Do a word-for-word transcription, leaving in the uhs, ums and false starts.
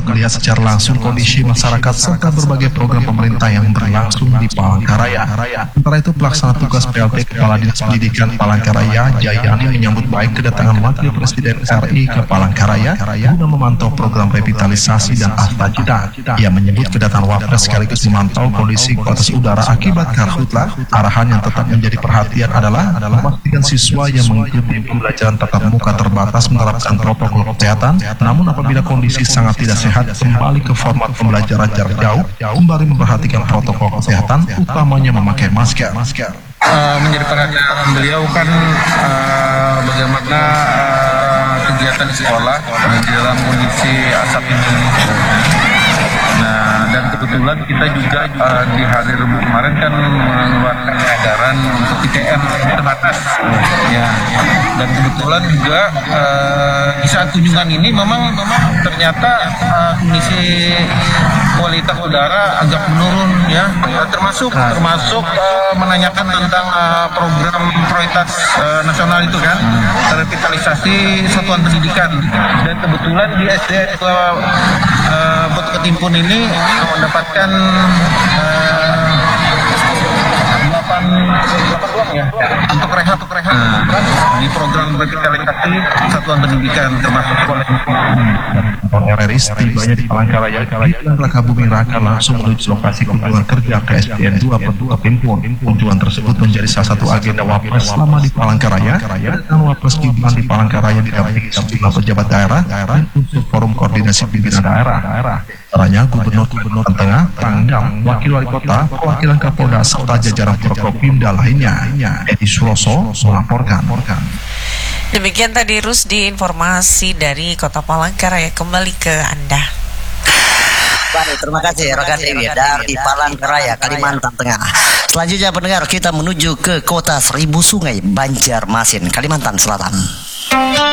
melihat secara langsung kondisi masyarakat serta berbagai program pemerintah yang berlangsung di Palangkaraya. Sementara itu, pelaksana tugas P L T Kepala Dinas Pendidikan Palangkaraya, Jayani, menyambut baik kedatangan Wakil Presiden R I ke Palangkaraya guna memantau program revitalisasi dan Ahtacita. Ia menyebut kedatangan Wapres sekaligus memantau kondisi kualitas udara akibat karhutla. Arahan yang tetap menjadi perhatian adalah memastikan siswa yang mengikuti pembelajaran tatap muka terbatas menerapkan protokol kesehatan, namun apabila kondisi sangat tidak sehat kembali ke format pembelajaran jarak jauh, kembali memperhatikan protokol kesehatan, utamanya memakai masker. Uh, menjadi perhatian beliau kan uh, bagaimana uh, kegiatan di sekolah uh, di dalam kondisi asap ini. Nah, dan kebetulan kita juga uh, di hari Rabu kemarin kan mengeluarkan edaran untuk P T M terbatas. Ya, dan kebetulan juga uh, di saat kunjungan ini memang memang ternyata uh, kondisi kualitas udara agak menurun ya, uh, termasuk termasuk uh, menanyakan tentang uh, program prioritas uh, nasional itu kan, revitalisasi satuan pendidikan, dan kebetulan di S D uh, uh, Batu Ketimpun ini mendapatkan uh, delapan ruang ya untuk rehab untuk rehab hmm. di program revitalisasi satuan pendidikan termasuk sekolah. R R I setibanya di Palangkaraya, Raka Buming Raka langsung menuju lokasi kunjungan kerja ke S D N dua Batu Ketimpun. Kunjungan tersebut menjadi salah satu agenda Wapres selama di Palangkaraya. Dan Wapres Gibran di Palangkaraya didampingi sejumlah pejabat daerah dan unsur forum koordinasi pimpinan daerah. Caranya Gubernur-Gubernur Tengah, Pangdam, Wakil Wali Kota, perwakilan Kapolda serta jajaran Forkopimda lainnya. Edi Suroso melaporkan. Demikian tadi Rusdi informasi dari Kota Palangkaraya. Kembali ke Anda. Baik, terima kasih rekan Dewi dari Palangkaraya, Kalimantan Tengah. Selanjutnya pendengar, kita menuju ke Kota Seribu Sungai, Banjarmasin, Kalimantan Selatan.